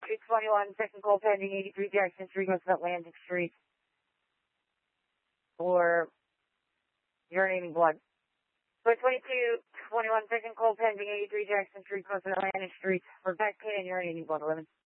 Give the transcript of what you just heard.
2221, second call pending, 83 Jackson Street, West Atlantic Street, for urinating blood. So 2221, second call pending, 83 Jackson Street, West Atlantic Street, for back pain and urinating blood, 11.